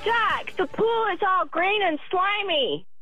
Jack, the pool is all green and slimy.